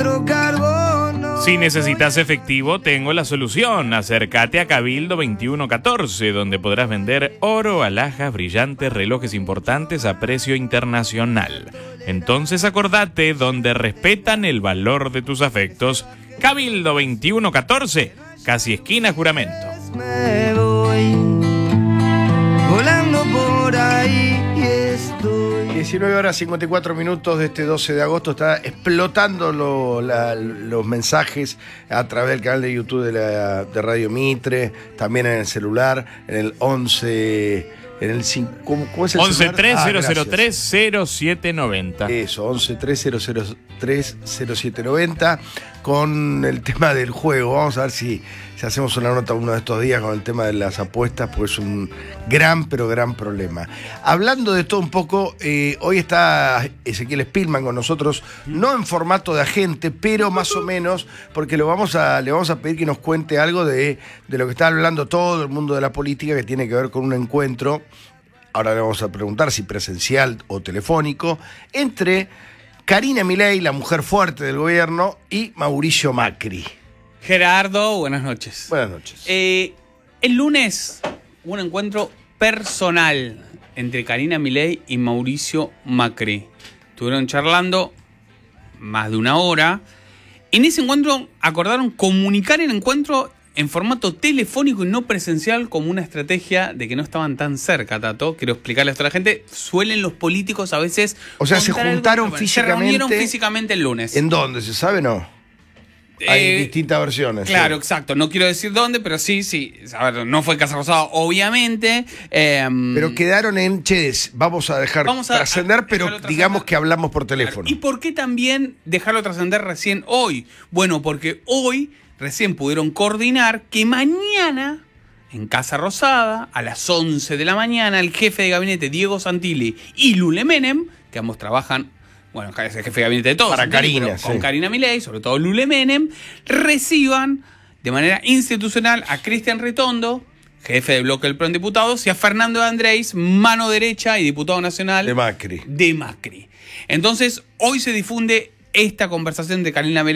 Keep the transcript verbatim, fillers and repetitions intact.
nuestro carbono. Si necesitas efectivo, tengo la solución. Acércate a Cabildo veintiuno catorce, donde podrás vender oro, alhajas, brillantes, relojes importantes a precio internacional. Entonces acordate, donde respetan el valor de tus afectos. Cabildo veintiuno catorce, casi esquina Juramento. Me voy volando por ahí y estoy. diecinueve horas cincuenta y cuatro minutos de este doce de agosto. Está explotando lo, la, los mensajes a través del canal de YouTube de, la, de Radio Mitre, también en el celular, en el once... En el cinco, ¿cómo, cómo es el once tres cero celular? cero Ah, tres cero siete noventa. Eso, once tres cero cero tres cero siete noventa, con el tema del juego. Vamos a ver si, si hacemos una nota uno de estos días con el tema de las apuestas, pues es un gran, pero gran problema. Hablando de todo un poco, eh, hoy está Ezequiel Spillman con nosotros, no en formato de agente, pero más o menos, porque lo vamos a, le vamos a pedir que nos cuente algo de, de lo que está hablando todo el mundo de la política, que tiene que ver con un encuentro. Ahora le vamos a preguntar si presencial o telefónico, entre Karina Milei, la mujer fuerte del gobierno, y Mauricio Macri. Gerardo, buenas noches. Buenas noches. Eh, el lunes, un encuentro personal entre Karina Milei y Mauricio Macri. Estuvieron charlando más de una hora. En ese encuentro acordaron comunicar el encuentro en formato telefónico y no presencial, como una estrategia de que no estaban tan cerca, Tato. Quiero explicarle esto a la gente. Suelen los políticos a veces... O sea, se contar algo, juntaron bueno, físicamente. Se reunieron físicamente el lunes. ¿En dónde? ¿Se sabe o no? Hay Eh, distintas versiones. Claro, sí. exacto. No quiero decir dónde, pero sí, sí. A ver, no fue Casa Rosada, obviamente. Eh, Pero quedaron en, che, vamos a dejar Vamos a- trascender, a pero dejarlo digamos trascender. que hablamos por teléfono. ¿Y por qué también dejarlo trascender recién hoy? Bueno, porque hoy recién pudieron coordinar que mañana, en Casa Rosada, a las once de la mañana, el jefe de gabinete Diego Santilli y Lule Menem, que ambos trabajan, bueno, es el jefe de gabinete de todos, Para Santilli, Karina, pero sí. con Karina Milei, sobre todo Lule Menem, reciban de manera institucional a Cristian Ritondo, jefe del bloque del P R O en diputados, y a Fernando de Andrés, mano derecha y diputado nacional De Macri. de Macri. Entonces, hoy se difunde esta conversación de Karina Milei